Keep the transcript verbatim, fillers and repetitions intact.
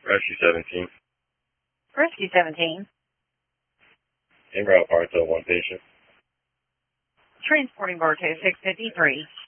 Rescue seventeen. Rescue seventeen. En route, Bartow, one patient. Transporting Bartow six fifty-three.